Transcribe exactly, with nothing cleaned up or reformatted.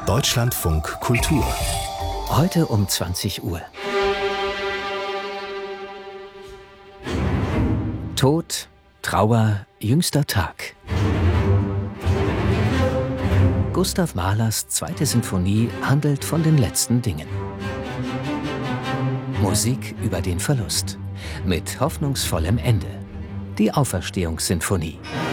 Deutschlandfunk Kultur. Heute um zwanzig Uhr. Tod, Trauer, jüngster Tag. Gustav Mahlers zweite Sinfonie handelt von den letzten Dingen. Musik über den Verlust. Mit hoffnungsvollem Ende. Die Auferstehungssinfonie.